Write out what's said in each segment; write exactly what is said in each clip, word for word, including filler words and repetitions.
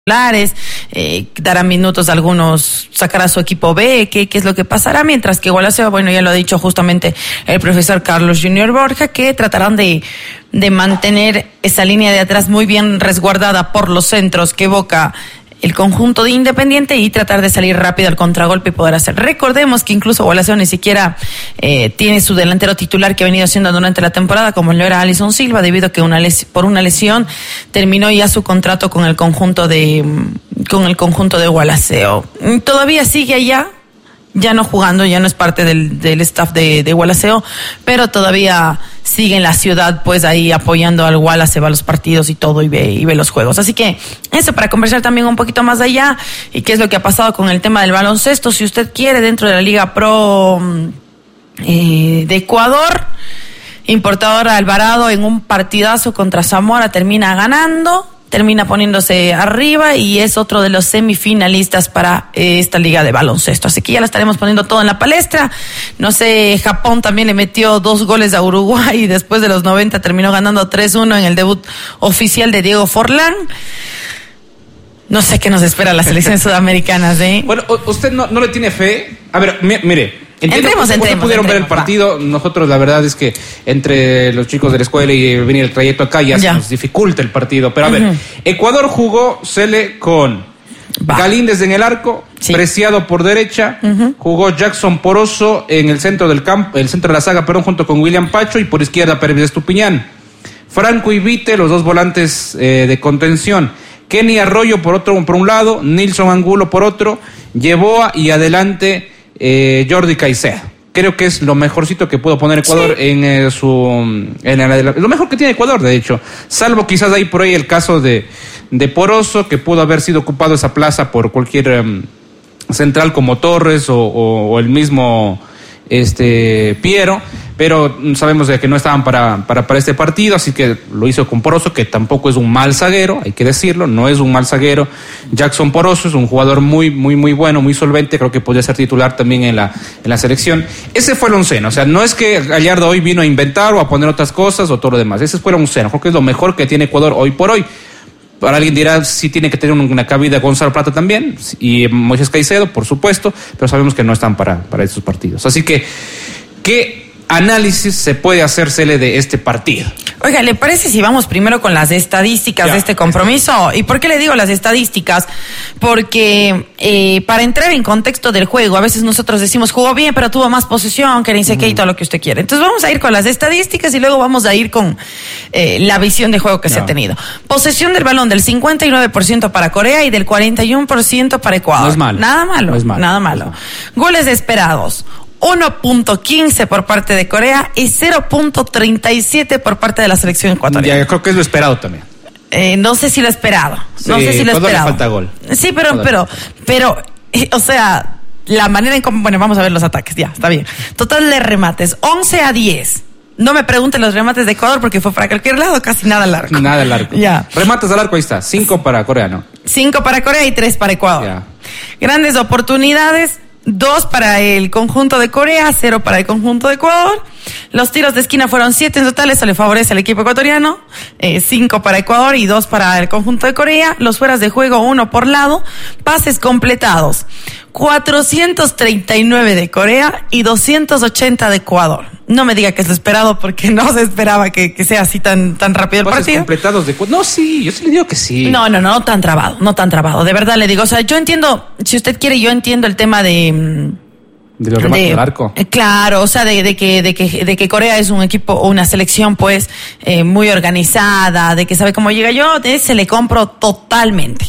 Eh, dará minutos a algunos, sacará su equipo B, ¿qué, qué es lo que pasará? Mientras que Gualaceo, bueno, ya lo ha dicho justamente el profesor Carlos Junior Borja, que tratarán de, de mantener esa línea de atrás muy bien resguardada por los centros que evoca el conjunto de Independiente y tratar de salir rápido al contragolpe y poder hacer. Recordemos que incluso Gualaceo ni siquiera eh, tiene su delantero titular que ha venido haciendo durante la temporada, como lo era Alison Silva, debido a que una les- por una lesión terminó ya su contrato con el conjunto de con el conjunto de Gualaceo. Todavía sigue allá, ya no jugando, ya no es parte del, del staff de, de Gualaceo, pero todavía sigue en la ciudad, pues ahí apoyando al Wallace, va a los partidos y todo y ve, y ve los juegos. Así que eso para conversar también un poquito más allá y qué es lo que ha pasado con el tema del baloncesto. Si usted quiere, dentro de la Liga Pro eh, de Ecuador, Importadora Alvarado en un partidazo contra Zamora termina ganando, termina poniéndose arriba y es otro de los semifinalistas para eh, esta liga de baloncesto. Así que ya la estaremos poniendo todo en la palestra. No sé, Japón también le metió dos goles a Uruguay y después de los noventa terminó ganando tres uno en el debut oficial de Diego Forlán. No sé qué nos espera las selecciones sudamericanas, ¿eh? Bueno, ¿usted no, no le tiene fe? A ver, mire... Entiendo entremos, que entremos, pudieron entremos, ver el partido. Va. Nosotros, la verdad es que entre los chicos de la escuela y venir el trayecto acá ya, ya. se nos dificulta el partido. Pero a uh-huh. ver, Ecuador jugó Cele con Va. Galíndez en el arco, sí. Preciado por derecha, uh-huh. jugó Jackson Poroso en el centro del campo, el centro de la saga, perdón, junto con William Pacho, y por izquierda Pérez Estupiñán. Franco y Vite, los dos volantes eh, de contención. Kenny Arroyo por otro, por un lado, Nilson Angulo por otro, Yeboa y adelante Eh, Jordi Caicedo. Creo que es lo mejorcito que pudo poner Ecuador sí. en eh, su en el, lo mejor que tiene Ecuador, de hecho, salvo quizás ahí por ahí el caso de, de Poroso, que pudo haber sido ocupado esa plaza por cualquier um, central como Torres o, o, o el mismo este Piero, pero sabemos de que no estaban para, para, para este partido, así que lo hizo con Poroso, que tampoco es un mal zaguero, hay que decirlo, no es un mal zaguero. Jackson Poroso es un jugador muy, muy, muy bueno, muy solvente, creo que podría ser titular también en la, en la selección. Ese fue el onceno, o sea, no es que Gallardo hoy vino a inventar o a poner otras cosas o todo lo demás, ese fue el onceno, creo que es lo mejor que tiene Ecuador hoy por hoy. Para alguien dirá si tiene que tener una cabida Gonzalo Plata también y Moisés Caicedo, por supuesto, pero sabemos que no están para, para estos partidos. Así que, ¿qué análisis se puede hacérsele de este partido? Oiga, ¿le parece si vamos primero con las estadísticas ya, de este compromiso? ¿Y por qué le digo las estadísticas? Porque eh, para entrar en contexto del juego, a veces nosotros decimos jugó bien, pero tuvo más posesión, que ni sé qué y todo lo que usted quiere. Entonces vamos a ir con las estadísticas y luego vamos a ir con eh, la visión de juego que ya. se ha tenido. Posesión del balón del cincuenta y nueve por ciento para Corea y del cuarenta y uno por ciento para Ecuador. No es malo. Nada malo, no es malo. nada malo. No es malo. Goles esperados. uno punto quince por parte de Corea y cero punto treinta y siete por parte de la selección ecuatoriana. Ya, creo que es lo esperado también. Eh, no sé si lo esperado. No sí, sé si lo esperado. esperado. Le falta gol. Sí, pero, pero, pero, eh, o sea, la manera en cómo, bueno, vamos a ver los ataques, ya, está bien. Total de remates, once a diez. No me pregunten los remates de Ecuador porque fue para cualquier lado, casi nada al arco. Nada al arco. Ya. Remates al arco, ahí está. Cinco para Corea, ¿no? Cinco para Corea y tres para Ecuador. Ya. Grandes oportunidades. Dos para el conjunto de Corea, cero para el conjunto de Ecuador. Los tiros de esquina fueron siete en total, eso le favorece al equipo ecuatoriano. Eh, cinco para Ecuador y dos para el conjunto de Corea. Los fueras de juego, uno por lado. Pases completados, cuatrocientos treinta y nueve de Corea y doscientos ochenta de Ecuador. No me diga que es lo esperado porque no se esperaba que, que sea así tan, tan rápido el Pases partido. completados de... No, sí, yo sí le digo que sí. No, no, no, no tan trabado, no tan trabado. De verdad le digo, o sea, yo entiendo, si usted quiere, yo entiendo el tema de... De los remates del arco. Eh, claro, o sea, de, de que, de que, de que Corea es un equipo o una selección, pues, eh, muy organizada, de que sabe cómo llega. Yo de se le compro totalmente.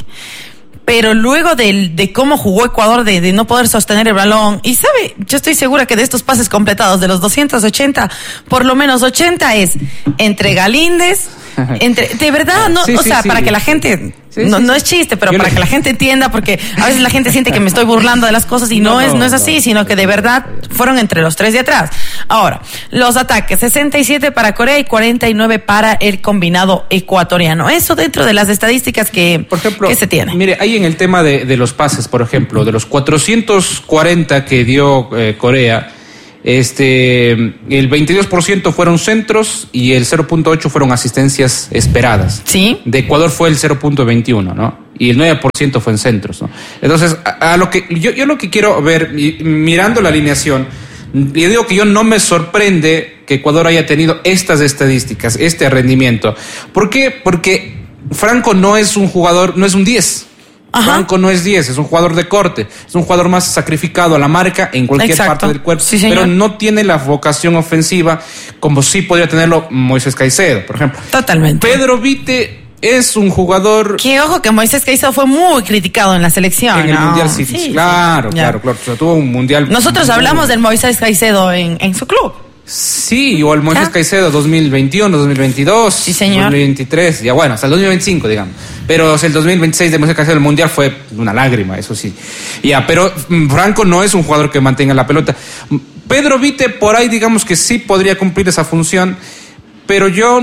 Pero luego de, de cómo jugó Ecuador, de, de no poder sostener el balón, y sabe, yo estoy segura que de estos pases completados, de los doscientos ochenta, por lo menos ochenta es entre Galíndez, entre, de verdad, no, sí, o sí, sea, sí, para sí. que la gente, sí, no, sí, no es chiste, pero para le... que la gente entienda, porque a veces la gente siente que me estoy burlando de las cosas y no, no es, no es así, no, sino que de verdad fueron entre los tres de atrás. Ahora, los ataques, sesenta y siete para Corea y cuarenta y nueve para el combinado ecuatoriano. Eso dentro de las estadísticas que, por ejemplo, que se tiene. Mire, ahí en el tema de, de los pases, por ejemplo, de los cuatrocientos cuarenta que dio eh, Corea, Este, el veintidós por ciento fueron centros y el cero punto ocho fueron asistencias esperadas. Sí. De Ecuador fue el cero punto veintiuno, ¿no? Y el nueve por ciento fue en centros, ¿no? Entonces, a, a lo que yo, yo lo que quiero ver, mirando la alineación, yo digo que yo no me sorprende que Ecuador haya tenido estas estadísticas, este rendimiento. ¿Por qué? Porque Franco no es un jugador, no es un diez. Ajá. Franco no es diez, es un jugador de corte, es un jugador más sacrificado a la marca en cualquier Exacto. parte del cuerpo, sí, pero no tiene la vocación ofensiva como sí podría tenerlo Moisés Caicedo, por ejemplo. Totalmente. Pedro Vite es un jugador... Que ojo que Moisés Caicedo fue muy criticado en la selección. En ¿no? el Mundial sí, sí claro, sí. claro, claro, o sea, tuvo un Mundial... Nosotros muy... hablamos del Moisés Caicedo en, en su club. Sí, o el Moisés ¿Ah? Caicedo dos mil veintiuno, dos mil veintidós, sí, señor. dos mil veintitrés, ya bueno, hasta el dos mil veinticinco, digamos. Pero o sea, el dos mil veintiséis de Moisés Caicedo, el Mundial fue una lágrima, eso sí. Ya, pero Franco no es un jugador que mantenga la pelota. Pedro Vite por ahí, digamos que sí podría cumplir esa función, pero yo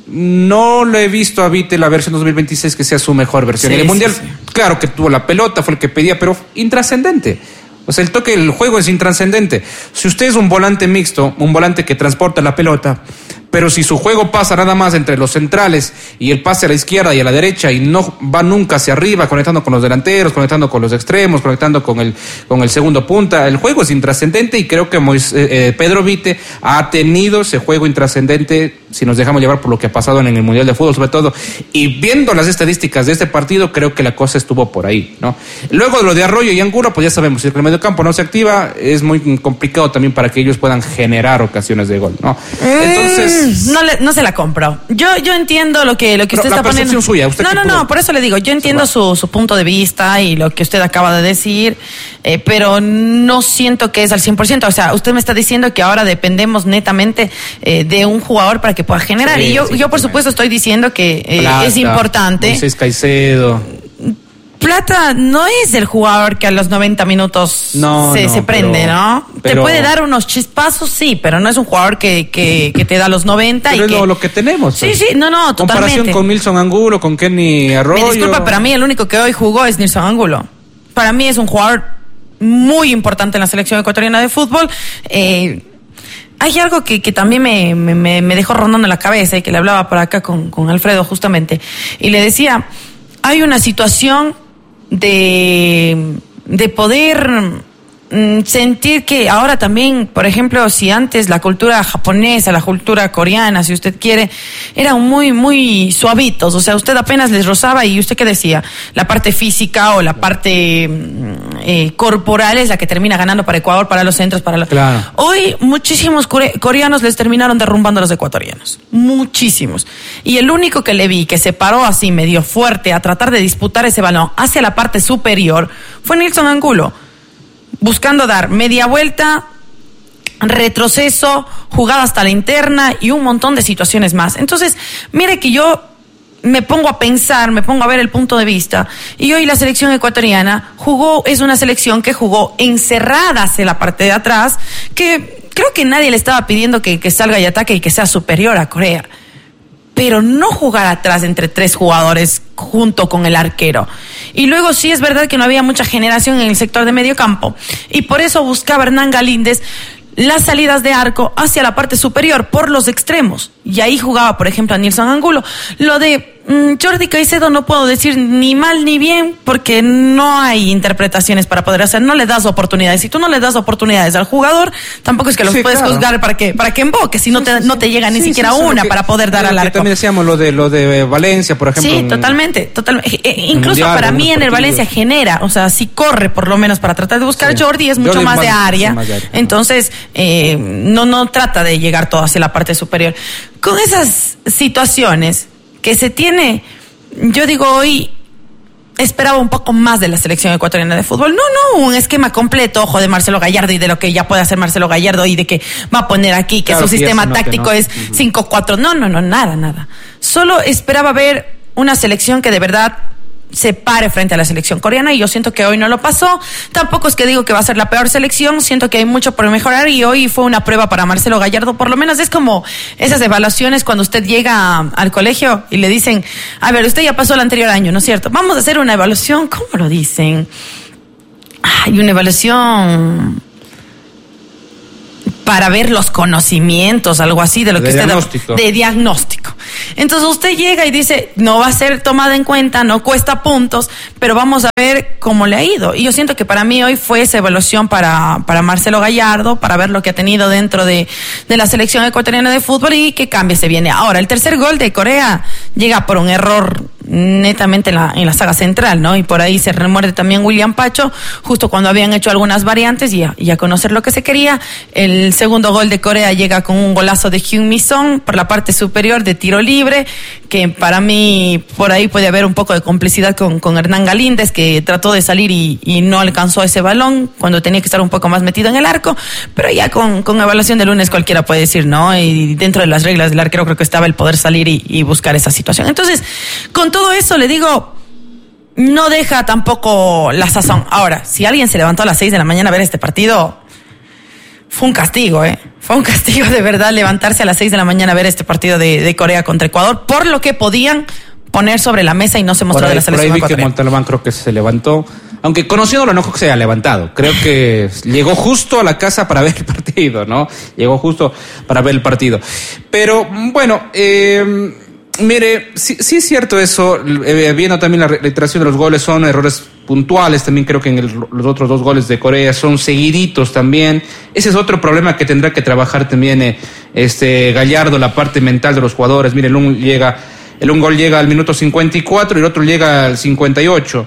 no le he visto a Vite la versión dos mil veintiséis que sea su mejor versión. Sí, en el Mundial, sí, sí. claro que tuvo la pelota, fue el que pedía, pero intrascendente. O sea, el toque del juego es intrascendente. Si usted es un volante mixto, un volante que transporta la pelota, pero si su juego pasa nada más entre los centrales y el pase a la izquierda y a la derecha y no va nunca hacia arriba, conectando con los delanteros, conectando con los extremos, conectando con el con el segundo punta, el juego es intrascendente y creo que Moisés, eh, Pedro Vite ha tenido ese juego intrascendente, si nos dejamos llevar por lo que ha pasado en el Mundial de Fútbol sobre todo, y viendo las estadísticas de este partido, creo que la cosa estuvo por ahí, ¿no? Luego de lo de Arroyo y Angulo, pues ya sabemos, si el medio campo no se activa, es muy complicado también para que ellos puedan generar ocasiones de gol, ¿no? Entonces... No, le, no se la compro. Yo yo entiendo lo que lo que usted la está poniendo. Suya, usted no, no, no, por eso le digo, yo entiendo su, su punto de vista y lo que usted acaba de decir, eh, pero no siento que es al cien por ciento. O sea, usted me está diciendo que ahora dependemos netamente eh, de un jugador para que pueda generar. Sí, y yo, sí, yo por supuesto, estoy diciendo que eh, Plata, es importante. Moisés Caicedo. Plata no es el jugador que a los noventa minutos no, se, no, se prende, pero, ¿no? Pero, te puede dar unos chispazos, sí, pero no es un jugador que, que, que te da los noventa. Pero y es que... lo, lo que tenemos. Sí, sí, no, no, totalmente. Comparación con Nilson Angulo, con Kenny Arroyo. Me disculpa, para mí el único que hoy jugó es Nilson Angulo. Para mí es un jugador muy importante en la selección ecuatoriana de fútbol. Eh, hay algo que, que también me, me, me dejó rondando en la cabeza y que le hablaba por acá con, con Alfredo justamente. Y le decía, hay una situación... de, de poder mm, sentir que ahora también, por ejemplo, si antes la cultura japonesa, la cultura coreana, si usted quiere, eran muy, muy suavitos, o sea, usted apenas les rozaba y usted qué decía, la parte física o la parte eh, corporal es la que termina ganando para Ecuador, para los centros, para los... Claro. Hoy muchísimos core- coreanos les terminaron derrumbando a los ecuatorianos, muchísimos, y el único que le vi que se paró así medio fuerte a tratar de disputar ese balón hacia la parte superior fue Nilson Angulo, buscando dar media vuelta, retroceso, jugada hasta la interna y un montón de situaciones más. Entonces, mire que yo me pongo a pensar, me pongo a ver el punto de vista, y hoy la selección ecuatoriana jugó, es una selección que jugó encerrada hacia la parte de atrás, que creo que nadie le estaba pidiendo que, que salga y ataque y que sea superior a Corea. Pero no jugar atrás entre tres jugadores junto con el arquero. Y luego sí es verdad que no había mucha generación en el sector de medio campo. Y por eso buscaba Hernán Galíndez las salidas de arco hacia la parte superior, por los extremos. Y ahí jugaba, por ejemplo, a Nilson Angulo. Lo de mmm, Jordi Caicedo no puedo decir ni mal ni bien, porque no hay interpretaciones para poder hacer. No le das oportunidades. Si tú no le das oportunidades al jugador, tampoco es que los sí, puedes claro. juzgar para que para que emboque, si no te, no te llega ni sí, siquiera sí, sí, una que, para poder dar al arco. También decíamos lo de lo de Valencia, por ejemplo. Sí, en, totalmente. totalmente. Eh, incluso mundial, para mí en el partidos. Valencia genera, o sea, si corre por lo menos para tratar de buscar sí. Jordi, es mucho Jordi más, más de área. Más de área. Entonces, eh, no, no trata de llegar todo hacia la parte superior. Con esas situaciones que se tiene, yo digo hoy, esperaba un poco más de la selección ecuatoriana de fútbol. No, no, un esquema completo, ojo, de Marcelo Gallardo y de lo que ya puede hacer Marcelo Gallardo y de que va a poner aquí, que claro, su sistema táctico no. es uh-huh. cinco cuatro. No, no, no, nada, nada. Solo esperaba ver una selección que de verdad se pare frente a la selección coreana, y yo siento que hoy no lo pasó. Tampoco es que digo que va a ser la peor selección, siento que hay mucho por mejorar, y hoy fue una prueba para Marcelo Gallardo. Por lo menos es como esas evaluaciones cuando usted llega al colegio y le dicen, a ver, usted ya pasó el anterior año, ¿no es cierto? Vamos a hacer una evaluación, ¿cómo lo dicen? Hay una evaluaón para ver los conocimientos, algo así de lo de que diagnóstico. usted da, de diagnóstico. Entonces usted llega y dice, no va a ser tomada en cuenta, no cuesta puntos, pero vamos a ver cómo le ha ido. Y yo siento que para mí hoy fue esa evaluación para, para Marcelo Gallardo, para ver lo que ha tenido dentro de, de la selección ecuatoriana de fútbol y qué cambio se viene. Ahora, el tercer gol de Corea llega por un error netamente en la, en la saga central, ¿no? Y por ahí se remuerde también William Pacho, justo cuando habían hecho algunas variantes y a, y a conocer lo que se quería. El segundo gol de Corea llega con un golazo de Heung-min Son por la parte superior de tiro libre, que para mí por ahí puede haber un poco de complicidad con, con Hernán Galíndez, que trató de salir y, y no alcanzó ese balón cuando tenía que estar un poco más metido en el arco, pero ya con, con evaluación de lunes cualquiera puede decir, ¿no? Y dentro de las reglas del arquero creo que estaba el poder salir y, y buscar esa situación. Entonces, con todo eso le digo, no deja tampoco la sazón. Ahora, si alguien se levantó a las seis de la mañana a ver este partido, fue un castigo, ¿eh? Fue un castigo de verdad levantarse a las seis de la mañana a ver este partido de, de Corea contra Ecuador, por lo que podían poner sobre la mesa y no se mostró ahí, de la selección por ahí vi ecuatoriana. que Montalbán creo que se levantó, aunque conociéndolo no creo que se haya levantado, creo que llegó justo a la casa para ver el partido, ¿no? Llegó justo para ver el partido. Pero, bueno, eh... Mire, sí, sí es cierto eso, eh, viendo también la reiteración de los goles, son errores puntuales, también creo que en el, los otros dos goles de Corea son seguiditos también. Ese es otro problema que tendrá que trabajar también eh, este Gallardo, la parte mental de los jugadores. Mire, el un, llega, el un gol llega al minuto cincuenta y cuatro y el otro llega al cincuenta y ocho,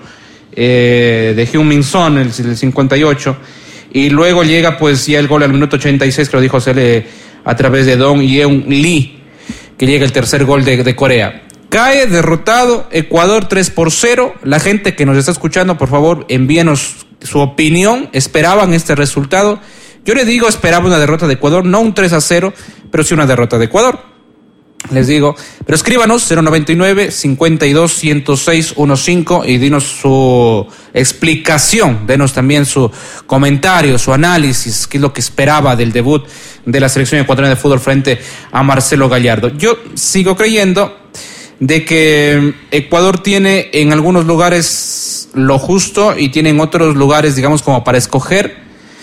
eh, de Heung-min Son, el, el cincuenta y ocho, y luego llega pues ya el gol al minuto ochenta y seis, que lo dijo Cele a través de Dong Yeon Lee, que llega el tercer gol de, de Corea. Cae derrotado Ecuador tres por cero. La gente que nos está escuchando, por favor, envíenos su opinión. ¿Esperaban este resultado? Yo le digo, esperaba una derrota de Ecuador, no un tres a cero, pero sí una derrota de Ecuador. Les digo, pero escríbanos cero noventa y nueve, cincuenta y dos, ciento seis, quince y dinos su explicación, denos también su comentario, su análisis, qué es lo que esperaba del debut de la selección ecuatoriana de fútbol frente a Marcelo Gallardo. Yo sigo creyendo de que Ecuador tiene en algunos lugares lo justo y tiene en otros lugares, digamos, como para escoger,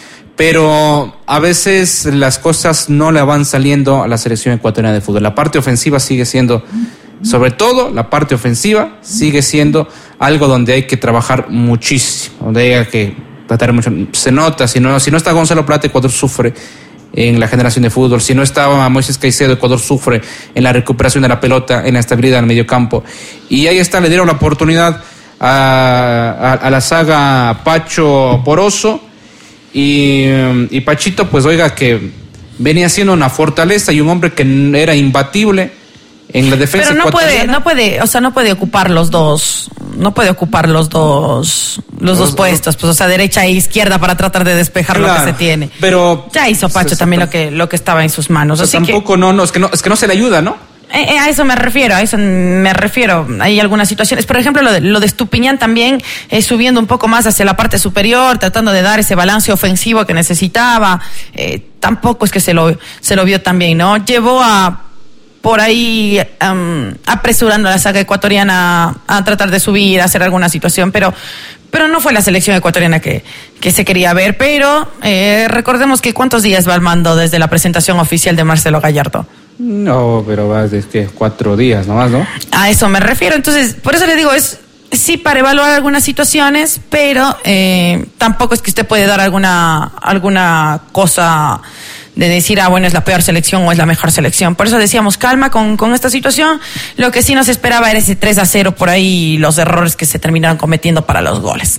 pero a veces las cosas no le van saliendo a la selección ecuatoriana de fútbol. La parte ofensiva sigue siendo, sobre todo la parte ofensiva, sigue siendo algo donde hay que trabajar muchísimo, donde hay que tratar mucho. Se nota, si no, si no está Gonzalo Plata, Ecuador sufre en la generación de fútbol. Si no estaba Moisés Caicedo, Ecuador sufre en la recuperación de la pelota, en la estabilidad en el mediocampo. Y ahí está, le dieron la oportunidad a, a, a la saga Pacho Poroso. Y, y Pachito, pues oiga, que venía siendo una fortaleza y un hombre que era imbatible en la defensa. Pero no puede, no puede, o sea, no puede ocupar los dos, no puede ocupar los dos, los, los dos puestos, pues, o sea, derecha e izquierda para tratar de despejar claro, lo que se tiene. Pero ya hizo Pacho se, también se, lo que lo que estaba en sus manos. O sea, así tampoco que, no, no, es que no, es que no se le ayuda, ¿no? Eh, eh, a eso me refiero, a eso me refiero. Hay algunas situaciones, por ejemplo, lo de, lo de Estupiñán también eh, subiendo un poco más hacia la parte superior, tratando de dar ese balance ofensivo que necesitaba. Eh, tampoco es que se lo se lo vio tan bien, ¿no? Llevó a por ahí um, apresurando a la saga ecuatoriana a, a tratar de subir, a hacer alguna situación, pero pero no fue la selección ecuatoriana que, que se quería ver. Pero eh, recordemos que cuántos días va al mando desde la presentación oficial de Marcelo Gallardo. No, pero va desde cuatro días nomás, ¿no? A eso me refiero. Entonces, por eso le digo, es sí para evaluar algunas situaciones, pero eh, tampoco es que usted puede dar alguna alguna cosa de decir, ah, bueno, es la peor selección o es la mejor selección. Por eso decíamos, calma con, con esta situación. Lo que sí nos esperaba era ese tres a cero por ahí, los errores que se terminaron cometiendo para los goles.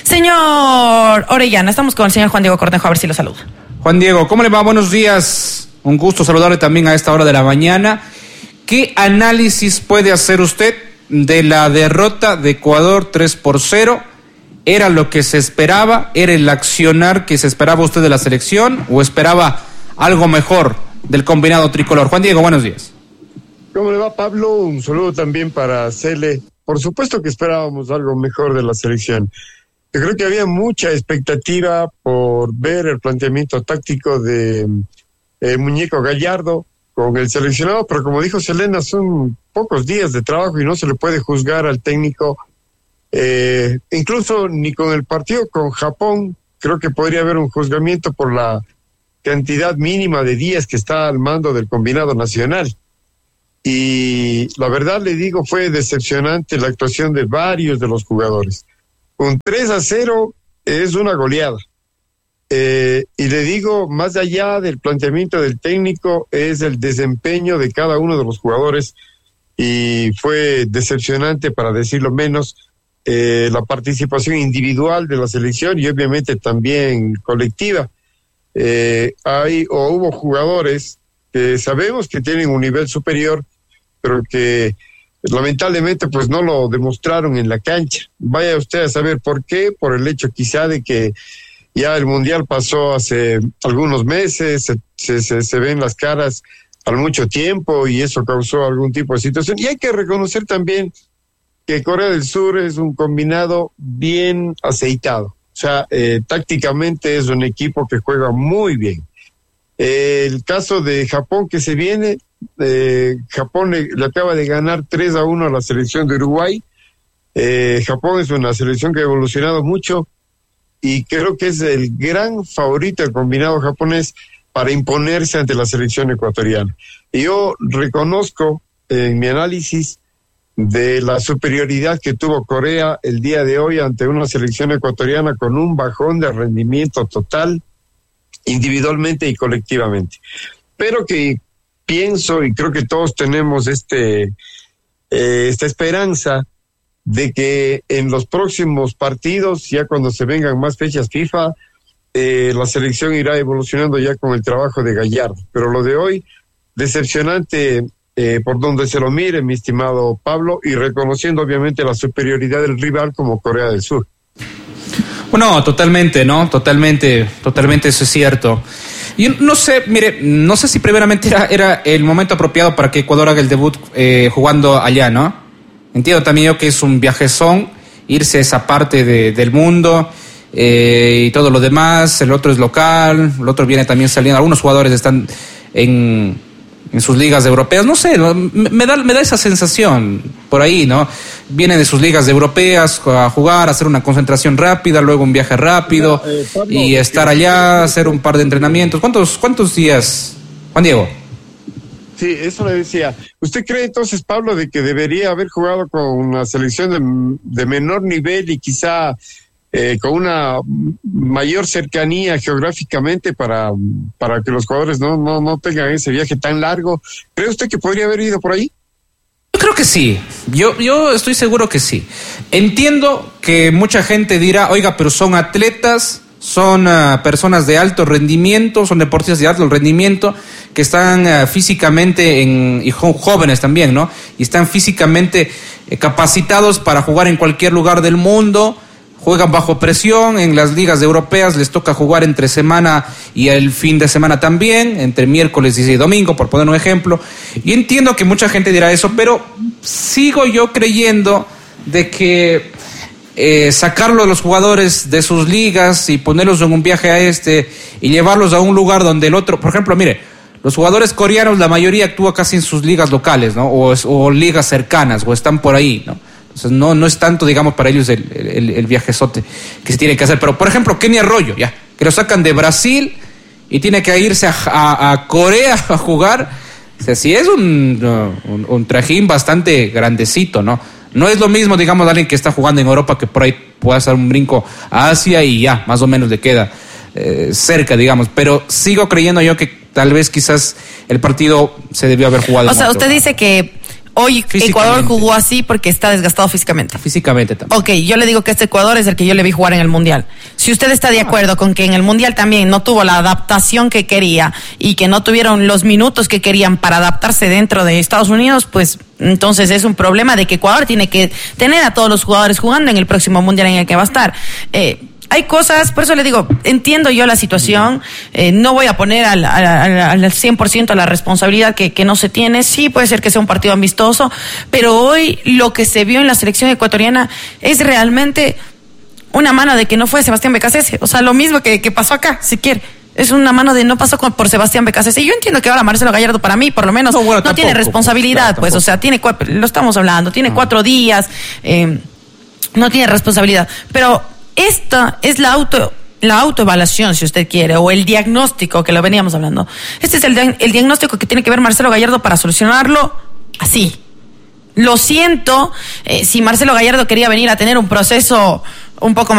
Señor Orellana, estamos con el señor Juan Diego Cornejo, a ver si lo saluda. Juan Diego, ¿cómo le va? Buenos días. Un gusto saludarle también a esta hora de la mañana. ¿Qué análisis puede hacer usted de la derrota de Ecuador tres por cero? ¿Era lo que se esperaba? ¿Era el accionar que se esperaba usted de la selección? ¿O esperaba algo mejor del combinado tricolor? Juan Diego, buenos días. ¿Cómo le va, Pablo? Un saludo también para Cele. Por supuesto que esperábamos algo mejor de la selección. Yo creo que había mucha expectativa por ver el planteamiento táctico de eh, Muñeco Gallardo con el seleccionado, pero como dijo Selena, son pocos días de trabajo y no se le puede juzgar al técnico. Eh, incluso ni con el partido con Japón creo que podría haber un juzgamiento por la cantidad mínima de días que está al mando del combinado nacional. Y la verdad le digo, fue decepcionante la actuación de varios de los jugadores. Un tres a cero es una goleada. Eh, y le digo, más allá del planteamiento del técnico, es el desempeño de cada uno de los jugadores, y fue decepcionante, para decirlo menos, eh, la participación individual de la selección y obviamente también colectiva. Eh, hay o hubo jugadores que sabemos que tienen un nivel superior, pero que lamentablemente pues no lo demostraron en la cancha. Vaya usted a saber por qué, por el hecho quizá de que ya el Mundial pasó hace algunos meses, se, se, se, se ven las caras al mucho tiempo y eso causó algún tipo de situación. Y hay que reconocer también que Corea del Sur es un combinado bien aceitado. O sea, eh, tácticamente es un equipo que juega muy bien. Eh, el caso de Japón que se viene, eh, Japón le, le acaba de ganar tres a uno a la selección de Uruguay. Eh, Japón es una selección que ha evolucionado mucho y creo que es el gran favorito del combinado japonés para imponerse ante la selección ecuatoriana. Y yo reconozco en mi análisis de la superioridad que tuvo Corea el día de hoy ante una selección ecuatoriana con un bajón de rendimiento total, individualmente y colectivamente. Pero que pienso, y creo que todos tenemos este eh, esta esperanza de que en los próximos partidos, ya cuando se vengan más fechas FIFA, eh, la selección irá evolucionando ya con el trabajo de Gallardo. Pero lo de hoy, decepcionante eh, por donde se lo mire, mi estimado Pablo, y reconociendo obviamente la superioridad del rival como Corea del Sur. Bueno, totalmente, ¿no? Totalmente, totalmente eso es cierto. Yo no sé, mire, no sé si primeramente era, era el momento apropiado para que Ecuador haga el debut eh, jugando allá, ¿no? Entiendo también yo que es un viajezón, irse a esa parte de, del mundo eh, y todo lo demás. El otro es local, el otro viene también saliendo. Algunos jugadores están en, en sus ligas europeas, no sé, ¿no? me, me, da, me da esa sensación por ahí, ¿no? Vienen de sus ligas europeas a jugar, a hacer una concentración rápida, luego un viaje rápido eh, Pablo, y estar allá, hacer un par de entrenamientos. ¿Cuántos, cuántos días, Juan Diego? Sí, eso le decía. ¿Usted cree entonces, Pablo, de que debería haber jugado con una selección de, de menor nivel y quizá eh, con una mayor cercanía geográficamente para, para que los jugadores no, no, no tengan ese viaje tan largo? ¿Cree usted que podría haber ido por ahí? Yo creo que sí. Yo, yo estoy seguro que sí. Entiendo que mucha gente dirá, oiga, pero son atletas, son uh, personas de alto rendimiento, son deportistas de alto rendimiento, que están uh, físicamente, en, y jo- jóvenes también, ¿no? Y están físicamente eh, capacitados para jugar en cualquier lugar del mundo, juegan bajo presión, en las ligas europeas les toca jugar entre semana y el fin de semana también, entre miércoles y domingo, por poner un ejemplo. Y entiendo que mucha gente dirá eso, pero sigo yo creyendo de que Eh, sacarlo a los jugadores de sus ligas y ponerlos en un viaje a este y llevarlos a un lugar donde el otro, por ejemplo, mire, los jugadores coreanos, la mayoría actúa casi en sus ligas locales, ¿no? O, o ligas cercanas, o están por ahí, ¿no? Entonces no, no es tanto, digamos, para ellos el, el, el viajezote que se tiene que hacer. Pero, por ejemplo, Kenny Arroyo, ya, que lo sacan de Brasil y tiene que irse a, a, a Corea a jugar. O sea, sí es un, un, un trajín bastante grandecito, ¿no? No es lo mismo, digamos, alguien que está jugando en Europa que por ahí pueda hacer un brinco a Asia y ya, más o menos le queda eh, cerca, digamos. Pero sigo creyendo yo que tal vez quizás el partido se debió haber jugado. O sea, usted dice que hoy Ecuador jugó así porque está desgastado físicamente. Físicamente también. Ok, yo le digo que este Ecuador es el que yo le vi jugar en el Mundial. Si usted está de acuerdo con que en el Mundial también no tuvo la adaptación que quería y que no tuvieron los minutos que querían para adaptarse dentro de Estados Unidos, pues entonces es un problema de que Ecuador tiene que tener a todos los jugadores jugando en el próximo Mundial en el que va a estar. Eh, Hay cosas, por eso le digo, entiendo yo la situación, eh, no voy a poner al, al, al cien por ciento la responsabilidad que, que no se tiene, sí puede ser que sea un partido amistoso, pero hoy lo que se vio en la selección ecuatoriana es realmente una mano de que no fue Sebastián Becasese, o sea, lo mismo que, que pasó acá, si quiere. Es una mano de no pasó con, por Sebastián Becasese. Y yo entiendo que ahora Marcelo Gallardo, para mí, por lo menos, no, bueno, no tampoco, tiene responsabilidad, pues, claro, pues, o sea, tiene, lo estamos hablando, tiene ah. cuatro días, eh, no tiene responsabilidad, pero esta es la auto la autoevaluación, si usted quiere, o el diagnóstico que lo veníamos hablando. Este es el, el diagnóstico que tiene que ver Marcelo Gallardo para solucionarlo así. Lo siento, eh, si Marcelo Gallardo quería venir a tener un proceso un poco más